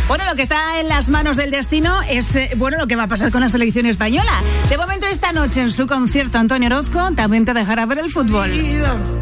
Bueno, lo que está en las manos del destino es, lo que va a pasar con la selección española. De momento, esta noche en su concierto, Antonio Orozco también te dejará ver el fútbol.